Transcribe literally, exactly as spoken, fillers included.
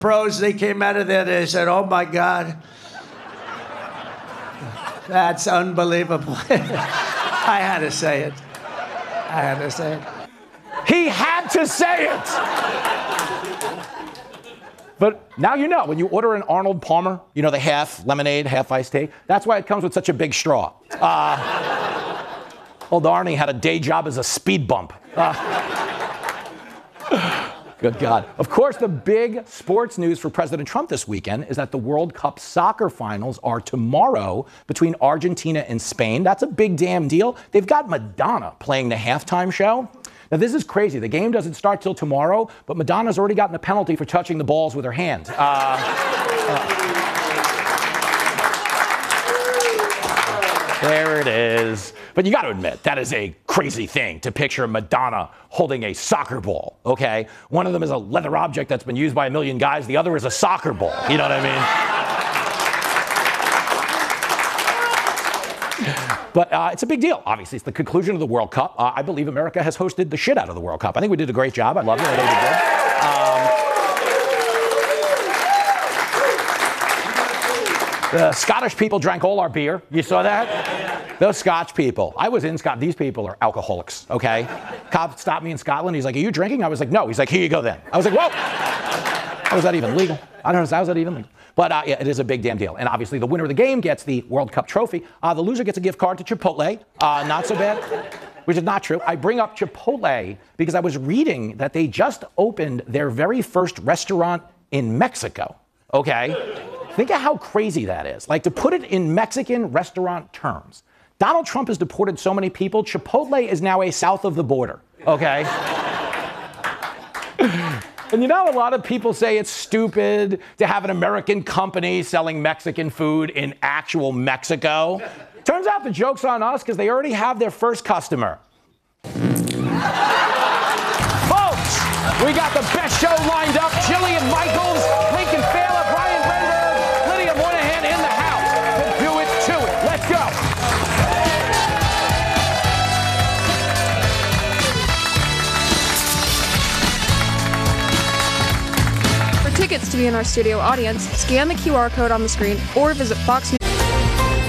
pros, they came out of there, they said, oh my God, that's unbelievable. I had to say it. I had to say it. He had to say it. But now you know, when you order an Arnold Palmer, you know, the half lemonade, half iced tea, that's why it comes with such a big straw. Uh, old Arnie had a day job as a speed bump. Uh, good God. Of course, the big sports news for President Trump this weekend is that the World Cup soccer finals are tomorrow between Argentina and Spain. That's a big damn deal. They've got Madonna playing the halftime show. Now, this is crazy. The game doesn't start till tomorrow, but Madonna's already gotten a penalty for touching the balls with her hand. Uh, uh, there it is. But you got to admit, that is a crazy thing to picture Madonna holding a soccer ball, okay? One of them is a leather object that's been used by a million guys. The other is a soccer ball. You know what I mean? But uh, it's a big deal. Obviously, it's the conclusion of the World Cup. Uh, I believe America has hosted the shit out of the World Cup. I think we did a great job. I love it. I think we did. Um, the Scottish people drank all our beer. You saw that? Those Scotch people. I was in Scotland. These people are alcoholics, okay? Cop stopped me in Scotland. He's like, are you drinking? I was like, no. He's like, here you go then. I was like, whoa. How is that even legal? I don't know. How is that even legal? But uh, yeah, it is a big damn deal. And obviously, the winner of the game gets the World Cup trophy. Uh, the loser gets a gift card to Chipotle. Uh, not so bad, which is not true. I bring up Chipotle because I was reading that they just opened their very first restaurant in Mexico. Okay? Think of how crazy that is. Like, to put it in Mexican restaurant terms, Donald Trump has deported so many people, Chipotle is now a south of the border. Okay? And you know, a lot of people say it's stupid to have an American company selling Mexican food in actual Mexico. Turns out the joke's on us because they already have their first customer. Folks, we got the best show lined up. Jillian Michaels, Lincoln Failer, Brian Brenberg, Lydia Moynihan in the house. We'll do it to it. Let's go. For tickets to be in our studio audience, scan the Q R code on the screen or visit Fox News.